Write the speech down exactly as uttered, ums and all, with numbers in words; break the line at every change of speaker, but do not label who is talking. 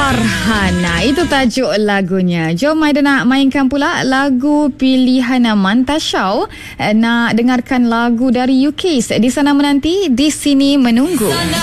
Farhana, itu tajuk lagunya. Jom Aida nak mainkan pula lagu pilihan Manta Shaw. Nak dengarkan lagu dari U K. Di sana menanti, di sini menunggu.